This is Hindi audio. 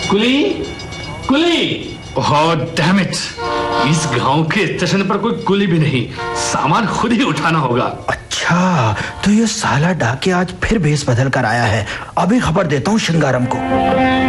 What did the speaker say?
Quli, Quli. Oh damn it, इस गांव के स्टेशन पर कोई कुली भी नहीं, सामान खुद ही उठाना होगा। अच्छा, तो ये साला डाके आज फिर भेष बदल कर आया है। अभी खबर देता हूँ श्रृंगारम को।